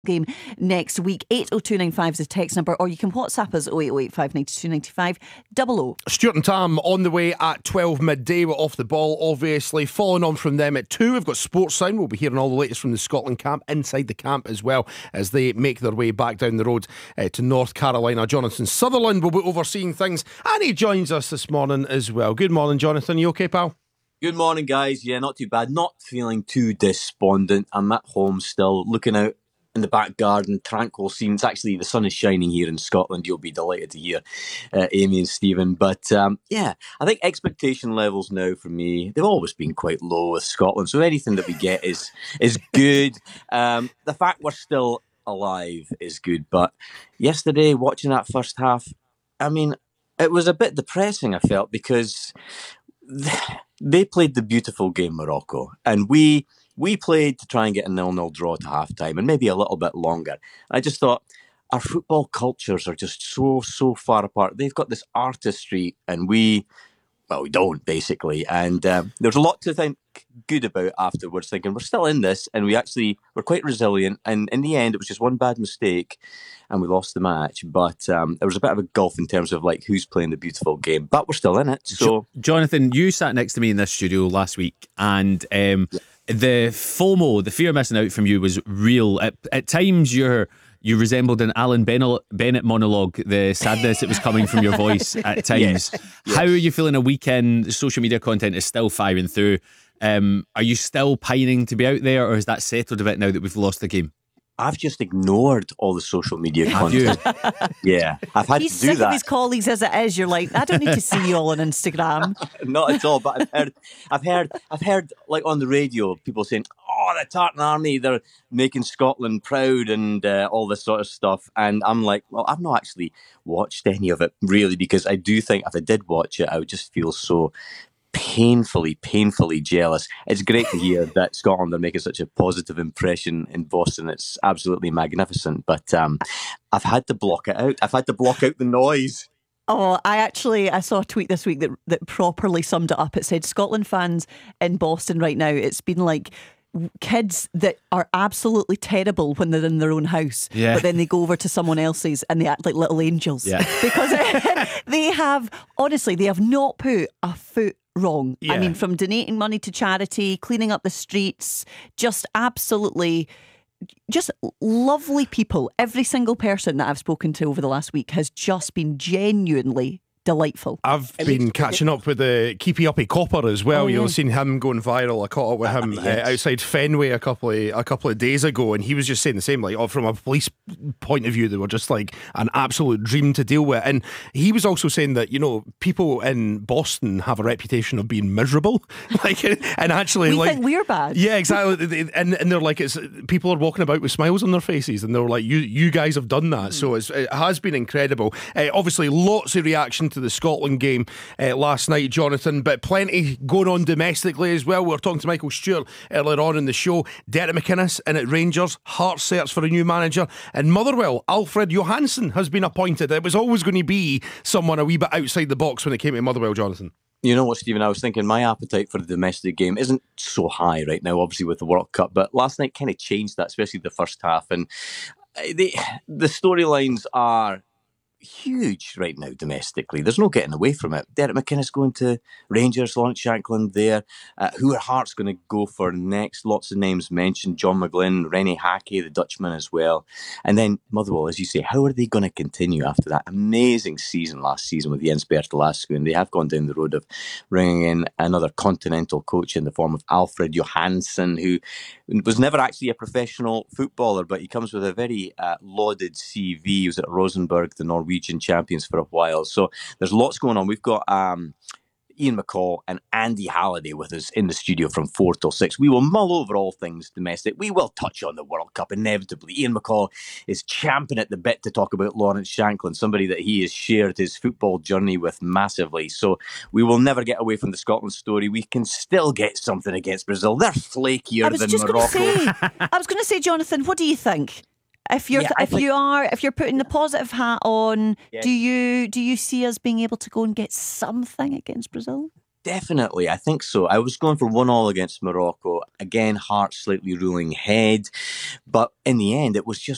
game next week. 80295 is the text number, or you can WhatsApp us 08085 92 95 00. Stuart and Tam on the way at 12 midday. We're off the ball, obviously. Following on from them at 2, we've got Sports Sound. We'll be hearing all the latest from the Scotland camp, inside the camp as well, as they make their way back down the road to North Carolina. Jonathan Sutherland will be overseeing things, and he joins us this morning as well. Good morning, Jonathan. You okay, pal? Good morning, guys. Yeah, not too bad. Not feeling too despondent. I'm at home still, looking out in the back garden, tranquil scenes. Actually, the sun is shining here in Scotland. You'll be delighted to hear Amy and Stephen. But yeah, I think expectation levels now for me, they've always been quite low with Scotland. So anything that we get is good. The fact we're still alive is good. But yesterday, watching that first half, I mean, it was a bit depressing, I felt, because they played the beautiful game, Morocco, and we played to try and get a 0-0 draw to half-time, and maybe a little bit longer. I just thought our football cultures are just so far apart. They've got this artistry, and we don't, basically. And there's a lot to think good about afterwards, thinking we're still in this, and we're quite resilient. And in the end, it was just one bad mistake, and we lost the match. But there was a bit of a gulf in terms of like who's playing the beautiful game. But we're still in it. So, Jonathan, you sat next to me in this studio last week, and the FOMO, the fear of missing out from you, was real. At times, you resembled an Alan Bennett monologue, the sadness that was coming from your voice at times. Yes. How are you feeling a weekend? Social media content is still firing through. Are you still pining to be out there, or has that settled a bit now that we've lost the game? I've just ignored all the social media content. Yeah, I've had He's to do that. He's sick of his colleagues as it is. You're like, I don't need to see you all on Instagram. Not at all. But I've heard like on the radio people saying, "Oh, the Tartan Army, they're making Scotland proud," and all this sort of stuff. And I'm like, well, I've not actually watched any of it really, because I do think if I did watch it, I would just feel so painfully jealous. It's great to hear that Scotland are making such a positive impression in Boston. It's absolutely magnificent. But I've had to block it out. I've had to block out the noise. Oh, I saw a tweet this week that properly summed it up. It said, Scotland fans in Boston right now, it's been like kids that are absolutely terrible when they're in their own house, but then they go over to someone else's and they act like little angels. Because they have not put a foot wrong. I mean, from donating money to charity, cleaning up the streets, just absolutely just lovely people. Every single person that I've spoken to over the last week has just been genuinely delightful. I've been catching up with the Keepy Uppy Copper as well. You'll have seen him going viral. I caught up with him outside Fenway a couple of days ago, and he was just saying the same. Like, from a police point of view, they were just like an absolute dream to deal with. And he was also saying that, you know, people in Boston have a reputation of being miserable. Like, and actually, we think we're bad. Yeah, exactly. And they're like, people are walking about with smiles on their faces, and they're like, you guys have done that. So it has been incredible. Obviously, lots of reaction to the Scotland game last night, Jonathan, but plenty going on domestically as well. We were talking to Michael Stewart earlier on in the show. Derek McInnes in at Rangers, heart search for a new manager, and Motherwell, Alfred Johansson has been appointed. It was always going to be someone a wee bit outside the box when it came to Motherwell, Jonathan. You know what, Stephen, I was thinking my appetite for the domestic game isn't so high right now, obviously with the World Cup, but last night kind of changed that, especially the first half, and the storylines are huge right now domestically. There's no getting away from it. Derek McInnes going to Rangers, Lawrence Shankland there. Who are Hearts going to go for next? Lots of names mentioned. John McGlynn, Rennie Hake, the Dutchman as well. And then Motherwell, as you say, how are they going to continue after that amazing season last season with Jens Bertelascu? And they have gone down the road of bringing in another continental coach in the form of Alfred Johansson, who was never actually a professional footballer, but he comes with a very lauded CV. He was at Rosenborg, the Norwegian champions, for a while. So there's lots going on. We've got Ian McCall and Andy Halliday with us in the studio from 4 till 6. We will mull over all things domestic. We will touch on the World Cup inevitably. Ian McCall is champing at the bit to talk about Lawrence Shankland, somebody that he has shared his football journey with massively. So we will never get away from the Scotland story. We can still get something against Brazil. They're flakier than Morocco. I was going to say, Jonathan, what do you think? If you're putting the positive hat on, do you see us being able to go and get something against Brazil? Definitely, I think so. I was going for 1-1 against Morocco. Again, Hearts slightly ruling ahead. But in the end, it was just